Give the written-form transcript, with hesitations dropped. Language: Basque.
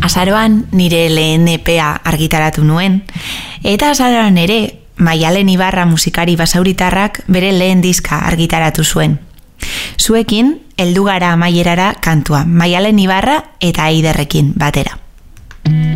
Azaroan nire lehen EPA argitaratu nuen, eta azaroan ere Maialen Ibarra musikari basauritarrak bere lehen diska argitaratu zuen. Zuekin, heldu gara amaierara kantua, Maialen Ibarra eta Eiderrekin batera.